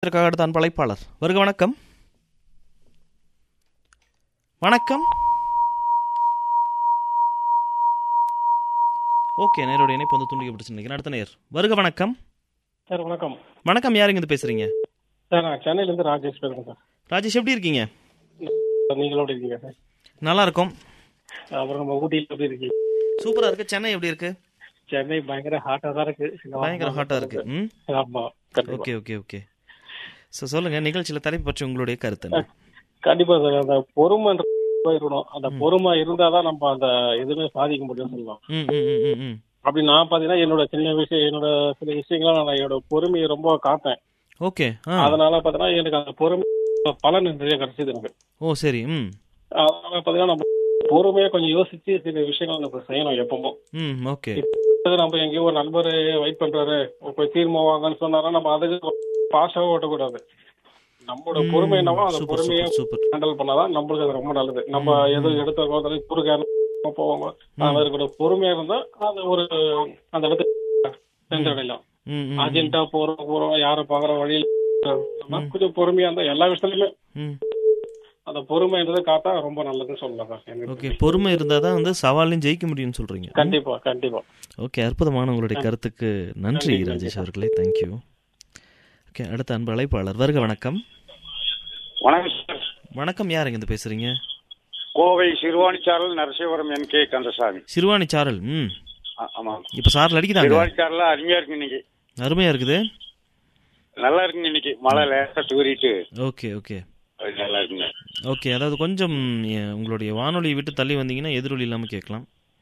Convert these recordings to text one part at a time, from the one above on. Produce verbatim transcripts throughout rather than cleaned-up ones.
நிலையத்திற்காக அடுத்த அன்பு அழைப்பாளர் வருக. வணக்கம். வணக்கம். ஓகே, நேரோட இணைப்பு வந்து துண்டிக்கப்பட்டு நினைக்கிறேன். அடுத்த நேர் வருக. வணக்கம் சார். வணக்கம். வணக்கம். யாருங்க இருந்து பேசுறீங்க? சார், நான் சென்னையில இருந்து ராஜேஷ் பேசுறேன் சார். ராஜேஷ், எப்படி இருக்கீங்க? நீங்களும் எப்படி இருக்கீங்க சார்? நல்லா இருக்கும். அப்புறம் நம்ம ஊட்டியில் எப்படி இருக்கீங்க? சூப்பரா இருக்கு. சென்னை எப்படி இருக்கு? சென்னை பயங்கர ஹாட்டா தான் இருக்கு. பயங்கர ஹாட்டா இருக்கு. ம், ஆமா. Okay okay okay. ஸோ சொல்லுங்க, நிகழ்ச்சியில் தலைப்பு பற்றி உங்களுடைய கருத்து என்ன? கண்டிப்பா சார். அந்த பொறுமை இருக்கணும். அந்த பொறுமை இருந்தாதான் நம்ம அந்த எதுவுமே சாதிக்க முடியும்னு சொல்லலாம். ம் ம் ம் ம் அப்படி நான் பாத்தீங்கன்னா என்னோட சின்ன விஷயம், என்னோட சில விஷயங்கள நான் என்னோட பொறுமையை ரொம்ப காப்பேன். ஓகே. அதனால பாத்தீங்கன்னா எனக்கு அந்த பொறுமை பலன் நிறைய கிடைச்சது எனக்கு. ஓ சரி. ம் அதனால பாத்தீங்கன்னா நம்ம பொறுமையா கொஞ்சம் யோசிச்சு சில விஷயங்கள் நம்ம செய்யணும் எப்பவும். ம் ஓகே. நம்ம எங்கேயோ ஒரு நண்பர் வெயிட் பண்றாரு, போய் தீர்மா வாங்கன்னு சொன்னாரா நம்ம அதுக்கு பாஷாவும் ஓட்டக்கூடாது. நம்மளோட பொறுமை என்னவோ அந்த பொறுமையை ஹேண்டில் பண்ணாதான் நம்மளுக்கு அது ரொம்ப நல்லது. நம்ம எதுவும் எடுத்த குறுக்க போவாங்க, அதோட பொறுமையா இருந்தா அந்த ஒரு அந்த இடத்துக்கு சென்றடையலாம். அர்ஜென்ட்டா போறோம் போறோம் யாரை பாக்குற வழியில் கொஞ்சம் பொறுமையா இருந்தா எல்லா விஷயத்துலயுமே அந்த பொறுமைன்றதை காத்தா ரொம்ப நல்லதுன்னு சொல்லலாம். ஓகே, பொறுமை இருந்தா தான் வந்து சவாலையும் ஜெயிக்க முடியும்னு சொல்றீங்க. கண்டிப்பா கண்டிப்பா. ஓகே, அற்புதமான உங்களுடைய கருத்துக்கு நன்றி ராஜேஷ் அவர்களே. தேங்க்யூ. ஓகே, அடுத்த அன்பு அழைப்பாளர் வருக. வணக்கம். வணக்கம் சார். வணக்கம். யாருங்க இருந்து பேசுறீங்க? கோவை சிறுவாணி சாரல் நரசிவரம் என் கே கந்தசாமி. சிறுவாணி சாரல். ம் ஆமா. இப்ப சாரல் அடிக்குதாங்க? சிறுவாணி சாரல் அருமையா இருக்கு இன்னைக்கு. அருமையா இருக்குது. நல்லா இருக்குங்க இன்னைக்கு. மழை லேசா தூரிட்டு. Okay okay. நல்லா இருக்குங்க. ஓகே, அதாவது கொஞ்சம் உங்களுடைய வானொலியை விட்டு தள்ளி வந்தீங்கன்னா எதிரொலி இல்லாம கேட்கலாம்.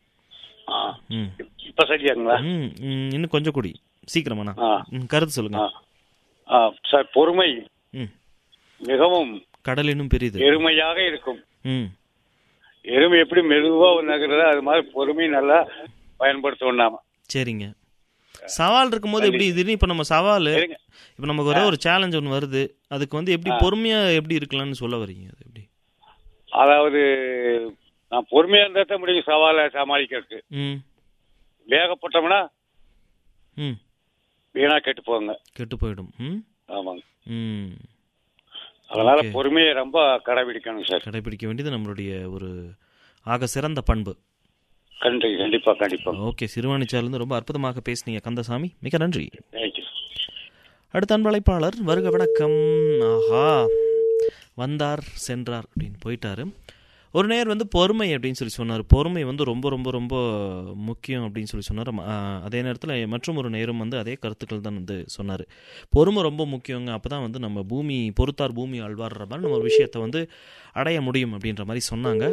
ம் இப்ப சரியாங்களா? ம் இன்னும் கொஞ்சம் கூடி சீக்கிரமாண்ணா கருத்து சொல்லுங்க. சார், பொறுமை மிகவும் கடலினும் பெரியது, எருமையாக இருக்கும். ம் எருமை எப்படி மெதுவா நகருதோ அது மாதிரி பொறுமை நல்லா பயன்படுத்தணும் நாம. சரிங்க. சவால் இருக்கும்போது எப்படி இது? இப்ப நம்ம சவால் இப்ப நமக்கு ஒரே ஒரு சேலஞ்ச் ஒன்று வருது, அதுக்கு வந்து எப்படி பொறுமையா எப்படி இருக்கலாம்னு சொல்ல வரீங்க? அது எப்படி? அதாவது நான் பொறுமையா இருந்தா தான் முடியும் சவாலை சமாளிக்கிறதுக்கு. ம் வேகப்பட்டோம்னா ம் வீணா கெட்டு போங்க, கெட்டு போயிடும். ம் ஆமாங்க. ம் அதனால பொறுமையை ரொம்ப கடைபிடிக்கணும் சார். கடைபிடிக்க வேண்டியது நம்மளுடைய ஒரு ஆக சிறந்த பண்பு. கண்டி கண்டிப்பா கண்டிப்பா. ஓகே, சிறுவாணிச்சாலிருந்து ரொம்ப அற்புதமாக பேசுனீங்க கந்தசாமி, மிக நன்றி. தேங்க்யூ. அடுத்த அன்பு அழைப்பாளர் வருக. வணக்கம். ஆஹா, வந்தார் சென்றார் அப்படின்னு போயிட்டாரு. ஒரு நேர் வந்து பொறுமை அப்படின்னு சொல்லி சொன்னார். பொறுமை வந்து ரொம்ப ரொம்ப ரொம்ப முக்கியம் அப்படின்னு சொல்லி சொன்னார். அதே நேரத்தில் மற்றும் ஒரு நேரும் வந்து அதே கருத்துக்கள் தான் வந்து சொன்னார். பொறுமை ரொம்ப முக்கியங்க, அப்போ தான் வந்து நம்ம பூமி பொறுத்தார் பூமி ஆழ்வார்ற மாதிரி நம்ம ஒரு விஷயத்தை வந்து அடைய முடியும் அப்படின்ற மாதிரி சொன்னாங்க.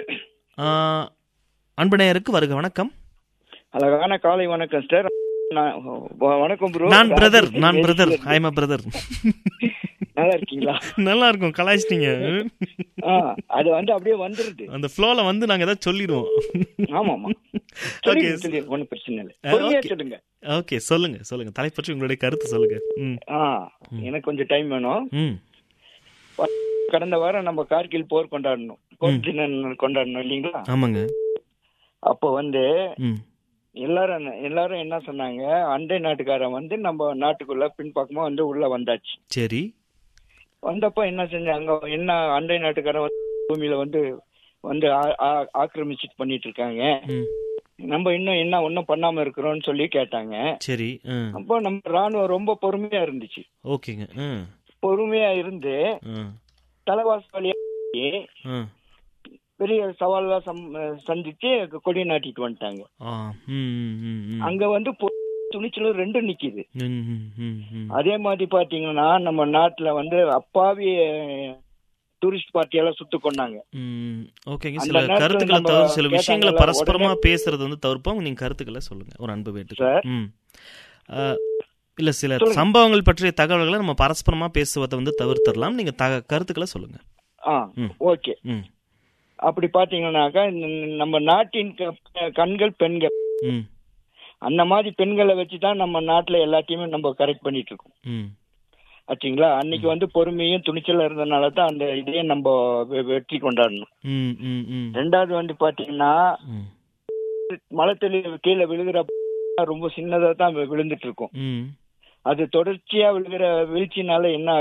அன்பு நேயருக்கு வருக. வணக்கம். அழகான காலை வணக்கம் சார். வணக்கம் ப்ரோ. நான் பிரதர் நான் brother I am a brother. நல்லா இருக்கீங்களா? நல்லா இருக்கும். கலாய்ச்சிட்டீங்க. அது வந்து அப்படியே வந்துருது அந்த ஃப்ளோல வந்து நாங்க ஏதாவது சொல்லிடுவோம். ஆமா ஆமா. ஓகே, ஒன்றும் பிரச்சனை இல்லை. பொறுமையா சொல்லுங்க. ஓகே, சொல்லுங்க சொல்லுங்க. தலை பற்றி உங்களுடைய கருத்து சொல்லுங்க. எனக்கு கொஞ்சம் டைம் வேணும். கடந்த வாரம் நம்ம கார்கில் போர் கொண்டாடணும், போர் தினம் கொண்டாடணும் இல்லைங்களா? ஆமாங்க. அப்போ வந்து எல்லாரும் எல்லாரும் என்ன சொன்னாங்க, அண்டை நாட்டுக்காரன் வந்து நம்ம நாட்டுக்குள்ள பின்பக்கமா வந்து உள்ள வந்தாச்சு. சரி. வந்தப்போ என்ன செஞ்சாங்க, என்ன அண்டை நாட்டுக்காரன் வந்து பூமியில வந்து வந்து ஆக்கிரமிச்சிட்டு பண்ணிட்டு இருக்காங்க, நம்ம இன்னும் என்ன ஒன்னும் பண்ணாம இருக்கிறோம்னு சொல்லி கேட்டாங்க. சரி. அப்போ நம்ம ராணுவம் ரொம்ப பொறுமையா இருந்துச்சு. ஓகேங்க. பொறுமையா இருந்து தலைவாசலியா பெரிய சவால்லாம் சந்திச்சு கொடி நாட்டிட்டு வந்துட்டாங்க. அங்க வந்து துணிச்சலும் ரெண்டும் நிக்குது. அதே மாதிரி பாத்தீங்கன்னா நம்ம நாட்டுல வந்து அப்பாவி டூரிஸ்ட் பார்ட்டியெல்லாம் சுட்டு கொண்டாங்க. ஓகேங்க. சில கருத்துக்களை தவிர சில விஷயங்களை பரஸ்பரமா பேசுறது வந்து தவிர்ப்போம். நீங்க கருத்துக்களை சொல்லுங்க. ஒரு அன்பு வேட்டு சார். இல்ல, சில சம்பவங்கள் பற்றிய தகவல்களை நம்ம பரஸ்பரமா பேசுவதை வந்து தவிர்த்திடலாம். நீங்க கருத்துக்களை சொல்லுங்க. ஓகே. அப்படி பாத்தீங்கன்னாக்கா நம்ம நாட்டின் கண்கள் பெண்கள், அந்த மாதிரி பெண்களை வச்சுதான் நம்ம நாட்டுல எல்லாத்தையுமே நம்ம கரெக்ட் பண்ணிட்டு இருக்கோம். ஆச்சுங்களா? அன்னைக்கு வந்து பொறுமையும் துணிச்சல இருந்ததுனாலதான் அந்த இதையே நம்ம வெற்றி கொண்டாடணும். ரெண்டாவது வந்து பாத்தீங்கன்னா மழை தெளிவு கீழே விழுகிற ரொம்ப சின்னதா தான் விழுந்துட்டு இருக்கும். அது தொடர்ச்சியா விழுகிற வீழ்ச்சினால என்ன